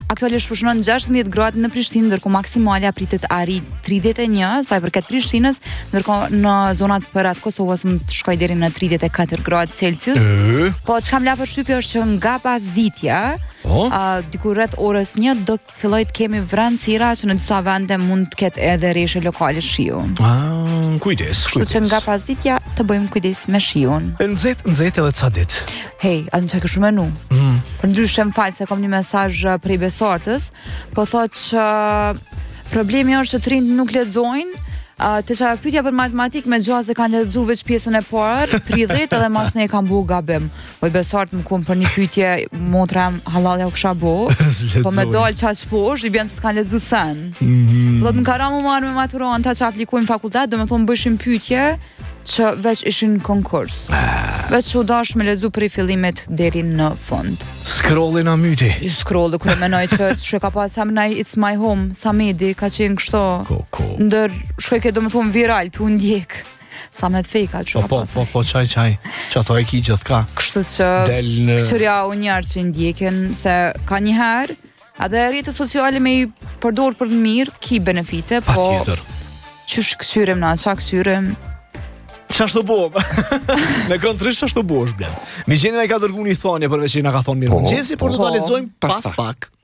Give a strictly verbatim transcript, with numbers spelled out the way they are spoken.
aktualisht pushon gjashtëmbëdhjetë gradë në Prishtinë, ndërkohë maksimale pritet arrit tridhjetë e një, sa i përket Prishtinës, ndërkohë në zonat përreth Kosovës mund të shkojë deri në tridhjetë e katër gradë Celsius. E? Po çka më la përshtypje është që nga pasditja, Po? uh, diku rreth orës një do të filloj të kemi vranësira që në disa vende mund të ketë edhe rreshe lokale shiu. Ah, kujdes, Kështu kujdes. që nga pasditja të bëjmë kujdes me shiun. Nxet, nxet edhe ca ditë. Hej, atë çka ke shumë menu. Mm. Për ndryshe më falë se kam një mesazh uh, prej besortës, po thotë që problemi është që të rinjt nuk lexojnë. Uh, të çfarë pyetja për matematik me gjoa se kanë lexuar veç pjesën e parë, tridhjetë edhe mas ne e kam bu gabim. Po i besart më kum për një pyetje motra hallalja u kisha bu. Po me dal çaq poshtë i bën se s'kan lexuar sen. Mm. Do të më karamu marrë me maturanta që aplikojnë fakultet, do me thonë bëshim pyetje që veç ishin konkurs. Veç që u dash me lexu prej fillimit deri në fund. Scrollin a myti. I scroll dhe kërë menoj që që ka pas Samnaj It's My Home, Samedi, ka qenë kështo. Koko. Ndër shkoj ke do me thonë viral, të ndjek. Sa me të fejka që Po, ka po, pas. po, po, qaj, qaj. Që ato e ki gjithë ka. Kështu që Del në... këshërja u njerë që ndjekin, se ka njëherë, edhe rrjetet sociale me i përdor për të mirë, ki benefite, Pa po tjetër. qysh kësyrim na, qa kësyrim. Qashtu bo? Me kontrisht qashtu bo është blen. Mi gjeni na i ka dërgu një thonje përveç që i na ka thonë mirë. Po, Mëngjesi, por do ta po. lexojmë Pas pas pak. pak.